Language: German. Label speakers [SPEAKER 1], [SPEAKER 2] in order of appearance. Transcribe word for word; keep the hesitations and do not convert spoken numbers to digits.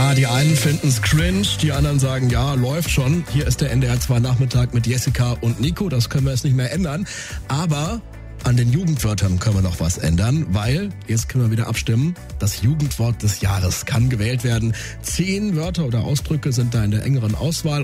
[SPEAKER 1] Ja, die einen finden es cringe, die anderen sagen, ja, läuft schon. Hier ist der N D R zwei Nachmittag mit Jessica und Nico, das können wir jetzt nicht mehr ändern. Aber an den Jugendwörtern können wir noch was ändern, weil, jetzt können wir wieder abstimmen, das Jugendwort des Jahres kann gewählt werden. Zehn Wörter oder Ausdrücke sind da in der engeren Auswahl.